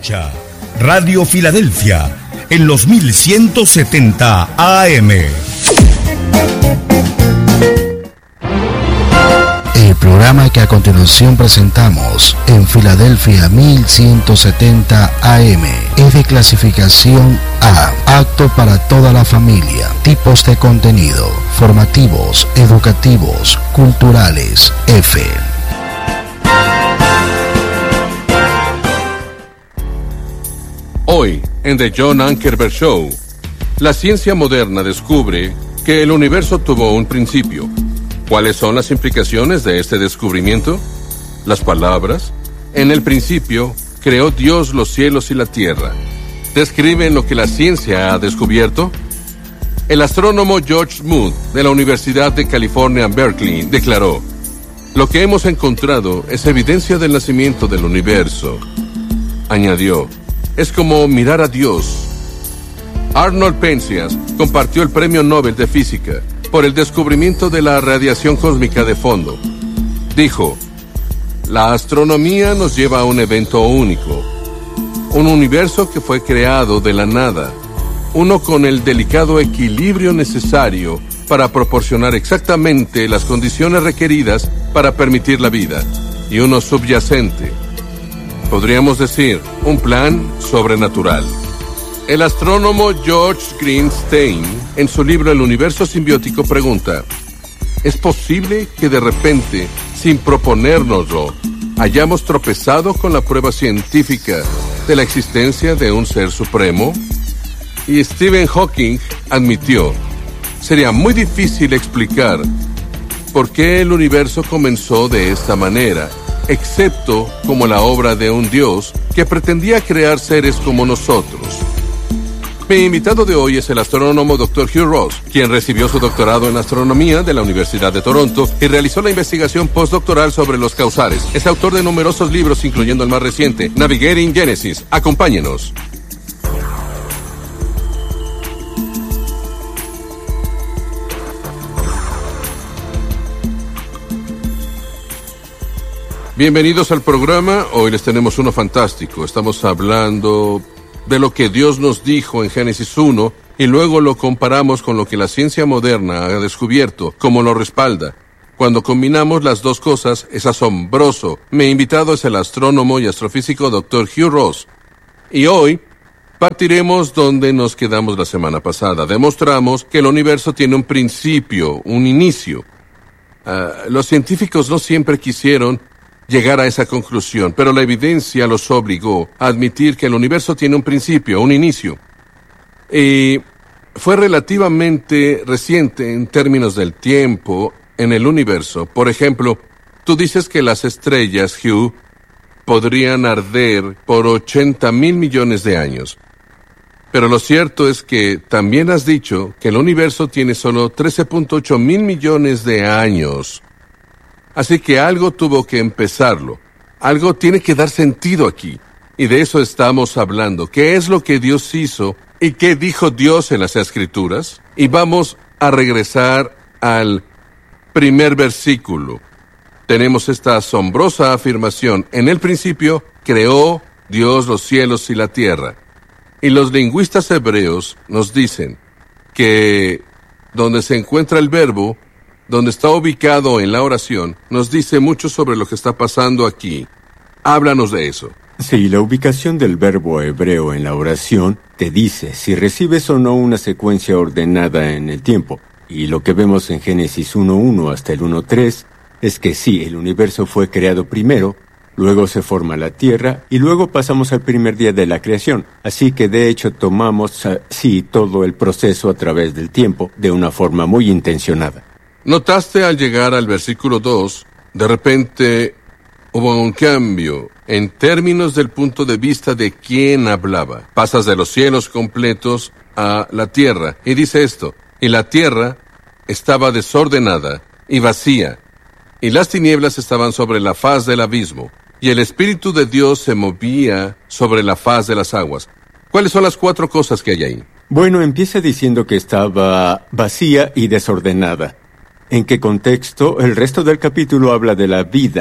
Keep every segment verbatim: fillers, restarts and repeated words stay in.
Escucha Radio Filadelfia en los mil ciento setenta A M. El programa que a continuación presentamos en Filadelfia mil ciento setenta A M es de clasificación A, apto para toda la familia. Tipos de contenido: formativos, educativos, culturales. F. Hoy, en The John Ankerberg Show, la ciencia moderna descubre que el universo tuvo un principio. ¿Cuáles son las implicaciones de este descubrimiento? Las palabras: en el principio creó Dios los cielos y la tierra, ¿describen lo que la ciencia ha descubierto? El astrónomo George Smoot, de la Universidad de California en Berkeley, declaró: lo que hemos encontrado es evidencia del nacimiento del universo. Añadió: es como mirar a Dios. Arnold Penzias compartió el Premio Nobel de Física por el descubrimiento de la radiación cósmica de fondo. Dijo: la astronomía nos lleva a un evento único, un universo que fue creado de la nada, uno con el delicado equilibrio necesario para proporcionar exactamente las condiciones requeridas para permitir la vida, y uno subyacente. Podríamos decir, un plan sobrenatural. El astrónomo George Greenstein, en su libro El universo simbiótico, pregunta: ¿es posible que de repente, sin proponérnoslo, hayamos tropezado con la prueba científica de la existencia de un ser supremo? Y Stephen Hawking admitió: sería muy difícil explicar por qué el universo comenzó de esta manera, excepto como la obra de un Dios que pretendía crear seres como nosotros. Mi invitado de hoy es el astrónomo doctor Hugh Ross, quien recibió su doctorado en astronomía de la Universidad de Toronto y realizó la investigación postdoctoral sobre los causares. Es autor de numerosos libros, incluyendo el más reciente, Navigating Genesis. Acompáñenos. Bienvenidos al programa. Hoy les tenemos uno fantástico. Estamos hablando de lo que Dios nos dijo en Génesis uno y luego lo comparamos con lo que la ciencia moderna ha descubierto, como lo respalda. Cuando combinamos las dos cosas, es asombroso. Mi invitado es el astrónomo y astrofísico doctor Hugh Ross. Y hoy partiremos donde nos quedamos la semana pasada. Demostramos que el universo tiene un principio, un inicio. Uh, los científicos no siempre quisieron llegar a esa conclusión, pero la evidencia los obligó a admitir que el universo tiene un principio, un inicio. Y fue relativamente reciente en términos del tiempo en el universo. Por ejemplo, tú dices que las estrellas, Hugh, podrían arder por ochenta mil millones de años. Pero lo cierto es que también has dicho que el universo tiene solo trece punto ocho mil millones de años. Así que algo tuvo que empezarlo. Algo tiene que dar sentido aquí. Y de eso estamos hablando. ¿Qué es lo que Dios hizo? ¿Y qué dijo Dios en las Escrituras? Y vamos a regresar al primer versículo. Tenemos esta asombrosa afirmación: en el principio creó Dios los cielos y la tierra. Y los lingüistas hebreos nos dicen que donde se encuentra el verbo, donde está ubicado en la oración, nos dice mucho sobre lo que está pasando aquí. Háblanos de eso. Sí, la ubicación del verbo hebreo en la oración te dice si recibes o no una secuencia ordenada en el tiempo. Y lo que vemos en Génesis uno uno hasta el uno tres es que sí, el universo fue creado primero, luego se forma la tierra y luego pasamos al primer día de la creación. Así que de hecho tomamos, uh, sí, todo el proceso a través del tiempo de una forma muy intencionada. ¿Notaste al llegar al versículo dos, de repente hubo un cambio en términos del punto de vista de quién hablaba? Pasas de los cielos completos a la tierra. Y dice esto: y la tierra estaba desordenada y vacía, y las tinieblas estaban sobre la faz del abismo, y el Espíritu de Dios se movía sobre la faz de las aguas. ¿Cuáles son las cuatro cosas que hay ahí? Bueno, empieza diciendo que estaba vacía y desordenada. ¿En qué contexto? El resto del capítulo habla de la vida.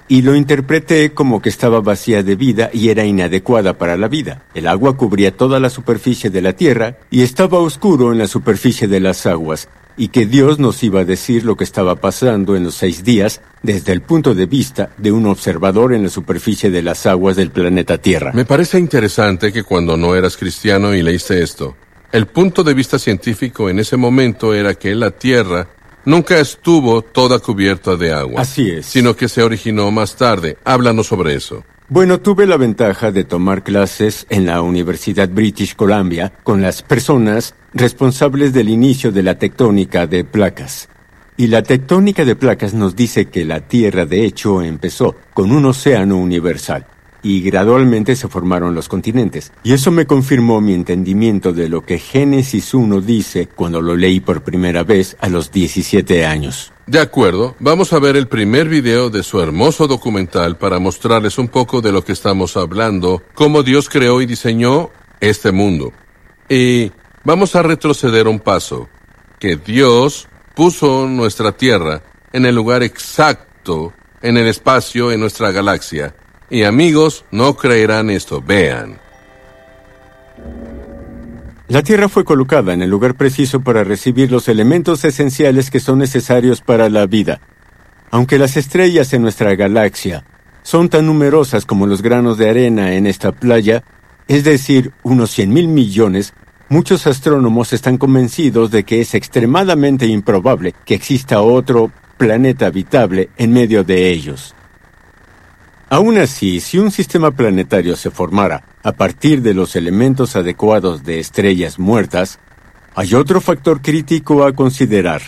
y lo interpreté como que estaba vacía de vida y era inadecuada para la vida. El agua cubría toda la superficie de la tierra y estaba oscuro en la superficie de las aguas, y que Dios nos iba a decir lo que estaba pasando en los seis días desde el punto de vista de un observador en la superficie de las aguas del planeta Tierra. Me parece interesante que cuando no eras cristiano y leíste esto, el punto de vista científico en ese momento era que la Tierra nunca estuvo toda cubierta de agua. Así es. Sino que se originó más tarde. Háblanos sobre eso. Bueno, tuve la ventaja de tomar clases en la Universidad British Columbia con las personas responsables del inicio de la tectónica de placas. Y la tectónica de placas nos dice que la Tierra, de hecho, empezó con un océano universal. Y gradualmente se formaron los continentes. Y eso me confirmó mi entendimiento de lo que Génesis uno dice cuando lo leí por primera vez a los diecisiete años. De acuerdo, vamos a ver el primer video de su hermoso documental para mostrarles un poco de lo que estamos hablando, cómo Dios creó y diseñó este mundo. Y vamos a retroceder un paso, que Dios puso nuestra Tierra en el lugar exacto, en el espacio, en nuestra galaxia. Y amigos, no creerán esto, vean. La Tierra fue colocada en el lugar preciso para recibir los elementos esenciales que son necesarios para la vida. Aunque las estrellas en nuestra galaxia son tan numerosas como los granos de arena en esta playa, es decir, unos cien mil millones, muchos astrónomos están convencidos de que es extremadamente improbable que exista otro planeta habitable en medio de ellos. Aún así, si un sistema planetario se formara a partir de los elementos adecuados de estrellas muertas, hay otro factor crítico a considerar.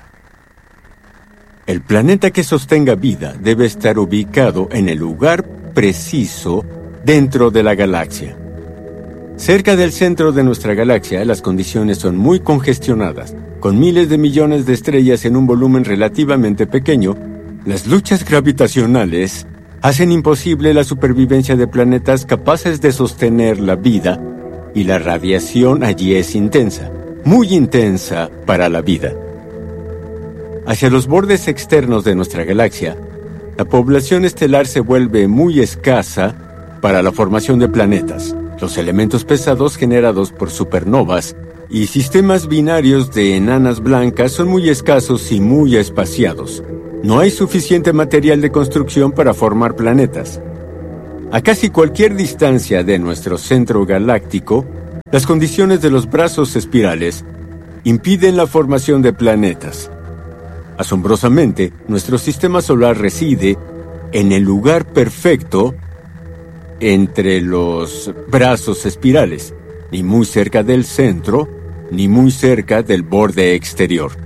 El planeta que sostenga vida debe estar ubicado en el lugar preciso dentro de la galaxia. Cerca del centro de nuestra galaxia, las condiciones son muy congestionadas. Con miles de millones de estrellas en un volumen relativamente pequeño, las luchas gravitacionales hacen imposible la supervivencia de planetas capaces de sostener la vida, y la radiación allí es intensa, muy intensa para la vida. Hacia los bordes externos de nuestra galaxia, la población estelar se vuelve muy escasa para la formación de planetas. Los elementos pesados generados por supernovas y sistemas binarios de enanas blancas son muy escasos y muy espaciados. No hay suficiente material de construcción para formar planetas. A casi cualquier distancia de nuestro centro galáctico, las condiciones de los brazos espirales impiden la formación de planetas. Asombrosamente, nuestro sistema solar reside en el lugar perfecto entre los brazos espirales, ni muy cerca del centro, ni muy cerca del borde exterior.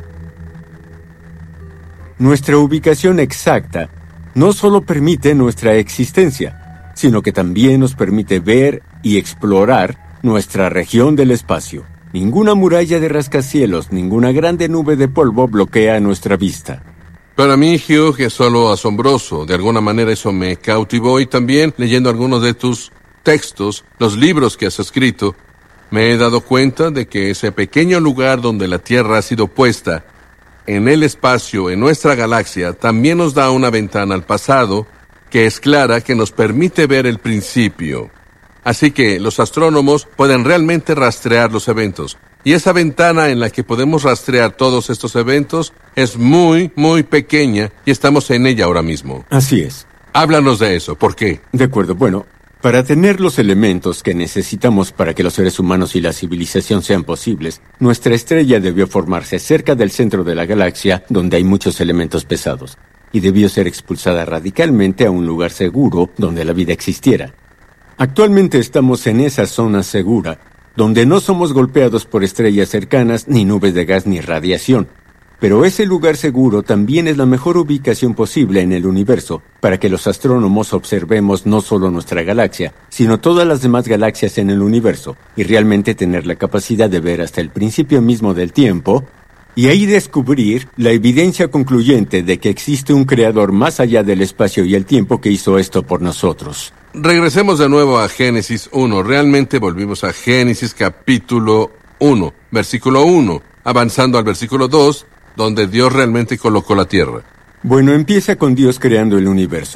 Nuestra ubicación exacta no solo permite nuestra existencia, sino que también nos permite ver y explorar nuestra región del espacio. Ninguna muralla de rascacielos, ninguna grande nube de polvo bloquea nuestra vista. Para mí, Hugh, es solo asombroso. De alguna manera eso me cautivó, y también leyendo algunos de tus textos, los libros que has escrito, me he dado cuenta de que ese pequeño lugar donde la Tierra ha sido puesta en el espacio, en nuestra galaxia, también nos da una ventana al pasado, que es clara, que nos permite ver el principio. Así que los astrónomos pueden realmente rastrear los eventos. Y esa ventana en la que podemos rastrear todos estos eventos es muy, muy pequeña, y estamos en ella ahora mismo. Así es. Háblanos de eso, ¿por qué? De acuerdo, bueno, para tener los elementos que necesitamos para que los seres humanos y la civilización sean posibles, nuestra estrella debió formarse cerca del centro de la galaxia, donde hay muchos elementos pesados, y debió ser expulsada radicalmente a un lugar seguro donde la vida existiera. Actualmente estamos en esa zona segura, donde no somos golpeados por estrellas cercanas, ni nubes de gas ni radiación. Pero ese lugar seguro también es la mejor ubicación posible en el universo para que los astrónomos observemos no solo nuestra galaxia, sino todas las demás galaxias en el universo, y realmente tener la capacidad de ver hasta el principio mismo del tiempo, y ahí descubrir la evidencia concluyente de que existe un creador más allá del espacio y el tiempo que hizo esto por nosotros. Regresemos de nuevo a Génesis uno. Realmente volvimos a Génesis capítulo uno, versículo uno, avanzando al versículo dos, donde Dios realmente colocó la tierra. Bueno, empieza con Dios creando el universo.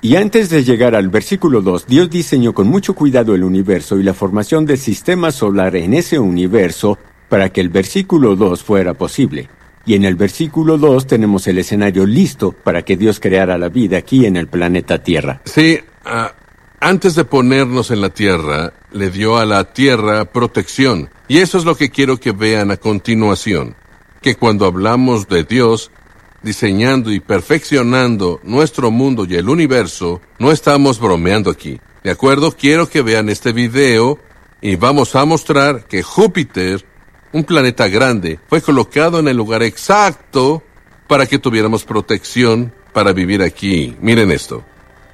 Y antes de llegar al versículo dos, Dios diseñó con mucho cuidado el universo y la formación del sistema solar en ese universo para que el versículo dos fuera posible. Y en el versículo dos tenemos el escenario listo para que Dios creara la vida aquí en el planeta Tierra. Sí, uh, antes de ponernos en la Tierra, le dio a la Tierra protección. Y eso es lo que quiero que vean a continuación. Que cuando hablamos de Dios diseñando y perfeccionando nuestro mundo y el universo, no estamos bromeando aquí. ¿De acuerdo? Quiero que vean este video y vamos a mostrar que Júpiter, un planeta grande, fue colocado en el lugar exacto para que tuviéramos protección para vivir aquí. Miren esto.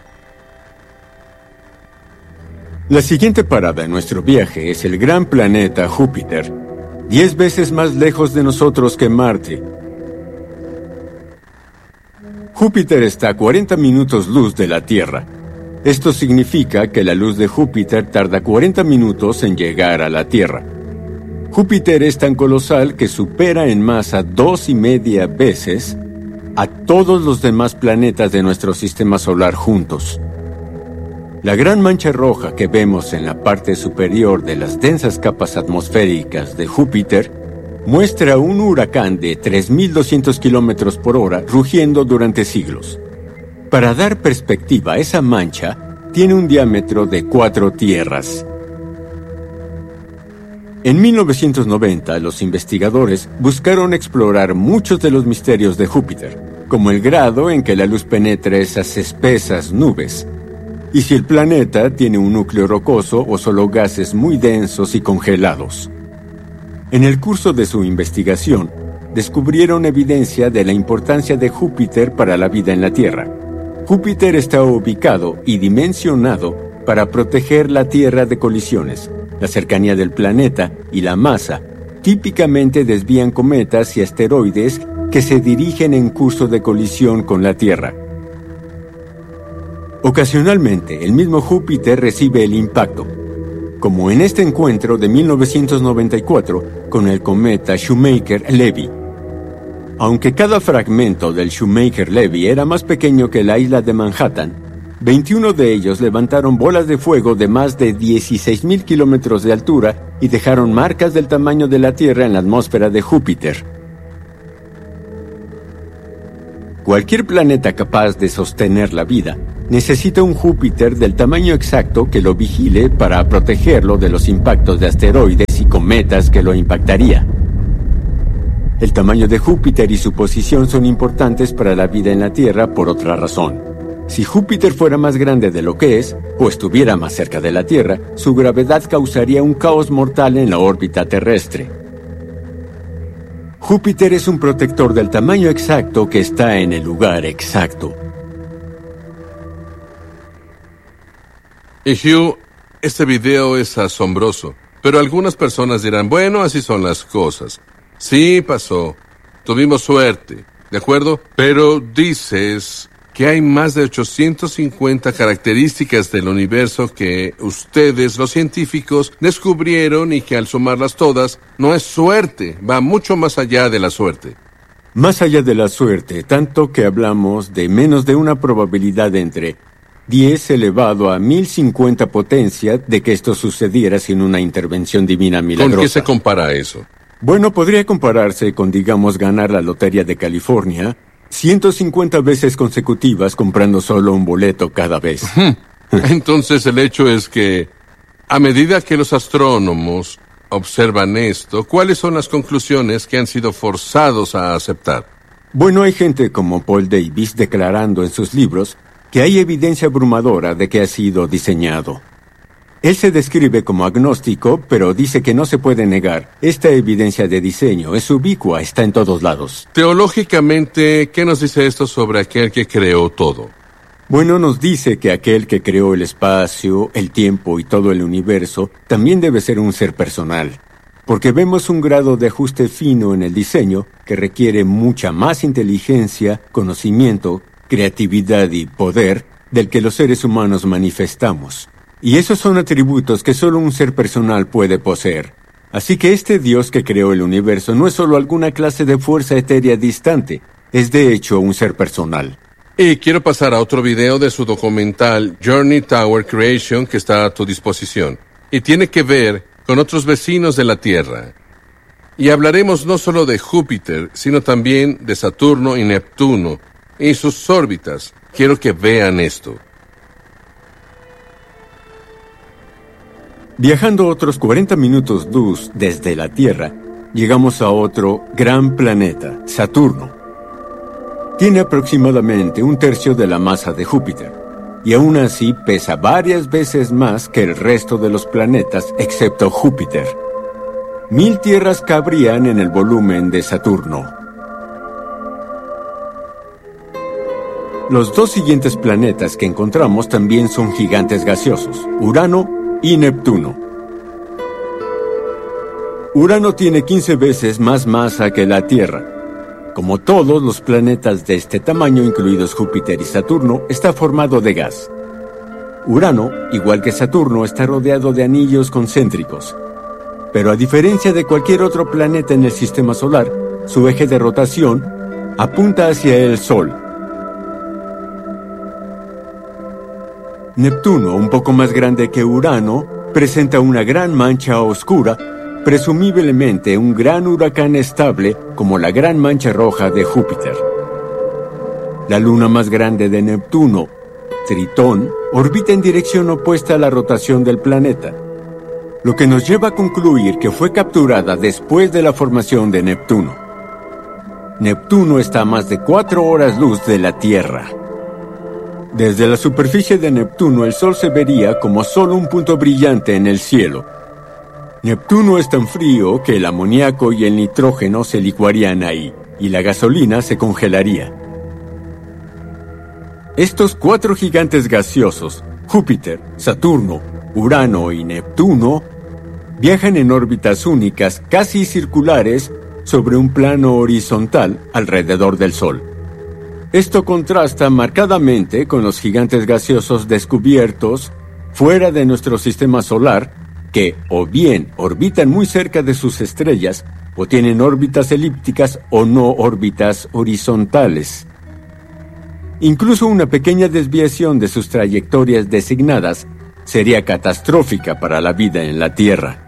La siguiente parada en nuestro viaje es el gran planeta Júpiter, diez veces más lejos de nosotros que Marte. Júpiter está a cuarenta minutos luz de la Tierra. Esto significa que la luz de Júpiter tarda cuarenta minutos en llegar a la Tierra. Júpiter es tan colosal que supera en masa dos y media veces a todos los demás planetas de nuestro sistema solar juntos. La gran mancha roja que vemos en la parte superior de las densas capas atmosféricas de Júpiter muestra un huracán de tres mil doscientos kilómetros por hora rugiendo durante siglos. Para dar perspectiva, esa mancha tiene un diámetro de cuatro tierras. En mil novecientos noventa, los investigadores buscaron explorar muchos de los misterios de Júpiter, como el grado en que la luz penetra esas espesas nubes, y si el planeta tiene un núcleo rocoso o solo gases muy densos y congelados. En el curso de su investigación, descubrieron evidencia de la importancia de Júpiter para la vida en la Tierra. Júpiter está ubicado y dimensionado para proteger la Tierra de colisiones. La cercanía del planeta y la masa típicamente desvían cometas y asteroides que se dirigen en curso de colisión con la Tierra. Ocasionalmente, el mismo Júpiter recibe el impacto, como en este encuentro de mil novecientos noventa y cuatro con el cometa Shoemaker-Levy. Aunque cada fragmento del Shoemaker-Levy era más pequeño que la isla de Manhattan, veintiuno de ellos levantaron bolas de fuego de más de dieciséis mil kilómetros de altura y dejaron marcas del tamaño de la Tierra en la atmósfera de Júpiter. Cualquier planeta capaz de sostener la vida necesita un Júpiter del tamaño exacto que lo vigile para protegerlo de los impactos de asteroides y cometas que lo impactaría. El tamaño de Júpiter y su posición son importantes para la vida en la Tierra por otra razón. Si Júpiter fuera más grande de lo que es, o estuviera más cerca de la Tierra, su gravedad causaría un caos mortal en la órbita terrestre. Júpiter es un protector del tamaño exacto que está en el lugar exacto. Y Hugh, este video es asombroso, pero algunas personas dirán, bueno, así son las cosas. Sí, pasó. Tuvimos suerte, ¿de acuerdo? Pero dices que hay más de ochocientas cincuenta características del universo que ustedes, los científicos, descubrieron y que al sumarlas todas, no es suerte, va mucho más allá de la suerte. Más allá de la suerte, tanto que hablamos de menos de una probabilidad entre diez elevado a mil cincuenta potencia de que esto sucediera sin una intervención divina milagrosa. ¿Con qué se compara eso? Bueno, podría compararse con, digamos, ganar la Lotería de California ciento cincuenta veces consecutivas comprando solo un boleto cada vez. Entonces el hecho es que, a medida que los astrónomos observan esto, ¿cuáles son las conclusiones que han sido forzados a aceptar? Bueno, hay gente como Paul Davies declarando en sus libros que hay evidencia abrumadora de que ha sido diseñado. Él se describe como agnóstico, pero dice que no se puede negar. Esta evidencia de diseño es ubicua, está en todos lados. Teológicamente, ¿qué nos dice esto sobre aquel que creó todo? Bueno, nos dice que aquel que creó el espacio, el tiempo y todo el universo también debe ser un ser personal, porque vemos un grado de ajuste fino en el diseño que requiere mucha más inteligencia, conocimiento, creatividad y poder del que los seres humanos manifestamos. Y esos son atributos que solo un ser personal puede poseer. Así que este Dios que creó el universo no es solo alguna clase de fuerza etérea distante, es de hecho un ser personal. Y quiero pasar a otro video de su documental Journey Tower Creation que está a tu disposición. Y tiene que ver con otros vecinos de la Tierra. Y hablaremos no solo de Júpiter, sino también de Saturno y Neptuno y sus órbitas. Quiero que vean esto. Viajando otros cuarenta minutos luz desde la Tierra, llegamos a otro gran planeta, Saturno. Tiene aproximadamente un tercio de la masa de Júpiter, y aún así pesa varias veces más que el resto de los planetas excepto Júpiter. Mil tierras cabrían en el volumen de Saturno. Los dos siguientes planetas que encontramos también son gigantes gaseosos, Urano y Neptuno. Urano tiene quince veces más masa que la Tierra. Como todos los planetas de este tamaño, incluidos Júpiter y Saturno, está formado de gas. Urano, igual que Saturno, está rodeado de anillos concéntricos. Pero a diferencia de cualquier otro planeta en el sistema solar, su eje de rotación apunta hacia el Sol. Neptuno, un poco más grande que Urano, presenta una gran mancha oscura, presumiblemente un gran huracán estable como la gran mancha roja de Júpiter. La luna más grande de Neptuno, Tritón, orbita en dirección opuesta a la rotación del planeta, lo que nos lleva a concluir que fue capturada después de la formación de Neptuno. Neptuno está a más de cuatro horas luz de la Tierra. Desde la superficie de Neptuno el Sol se vería como solo un punto brillante en el cielo. Neptuno es tan frío que el amoníaco y el nitrógeno se licuarían ahí, y la gasolina se congelaría. Estos cuatro gigantes gaseosos, Júpiter, Saturno, Urano y Neptuno, viajan en órbitas únicas, casi circulares, sobre un plano horizontal alrededor del Sol. Esto contrasta marcadamente con los gigantes gaseosos descubiertos fuera de nuestro sistema solar, que o bien orbitan muy cerca de sus estrellas, o tienen órbitas elípticas o no órbitas horizontales. Incluso una pequeña desviación de sus trayectorias designadas sería catastrófica para la vida en la Tierra.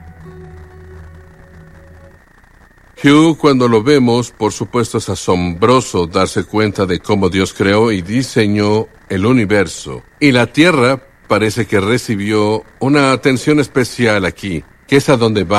Hugh, cuando lo vemos, por supuesto es asombroso darse cuenta de cómo Dios creó y diseñó el universo. Y la Tierra parece que recibió una atención especial aquí, que es a donde va.